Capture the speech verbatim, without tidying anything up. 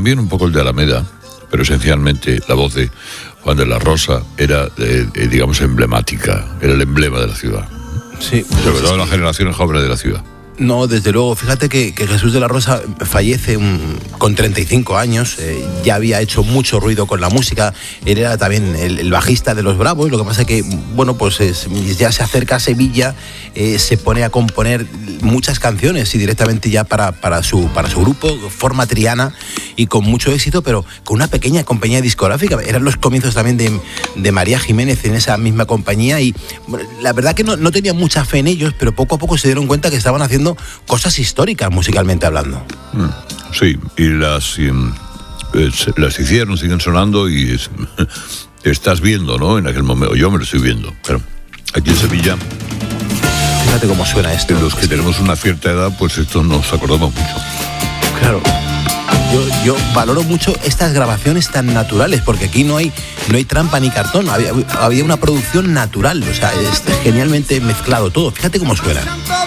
también un poco el de Alameda, pero esencialmente la voz de Juan de la Rosa era, eh, eh, digamos, emblemática, era el emblema de la ciudad. Sí. Sobre todo las generaciones jóvenes de la ciudad. No, desde luego. Fíjate que, que Jesús de la Rosa fallece un, con treinta y cinco años, eh, ya había hecho mucho ruido con la música, él era también el, el bajista de Los Bravos, lo que pasa es que, bueno, pues es, ya se acerca a Sevilla, eh, se pone a componer muchas canciones y directamente ya para, para, su, para su grupo, forma Triana, y con mucho éxito, pero con una pequeña compañía discográfica. Eran los comienzos también de, de María Jiménez en esa misma compañía, y bueno, la verdad que no, no tenía mucha fe en ellos, pero poco a poco se dieron cuenta que estaban haciendo cosas históricas musicalmente hablando. Sí, y las, y, las hicieron, siguen sonando y es, estás viendo, ¿no? En aquel momento, yo me lo estoy viendo, pero aquí en Sevilla, fíjate cómo suena esto. Los que tenemos una cierta edad, pues esto nos acordamos mucho. Claro. Yo, yo valoro mucho estas grabaciones tan naturales, porque aquí no hay, no hay trampa ni cartón, había, había una producción natural, o sea, es genialmente mezclado todo. Fíjate cómo suena.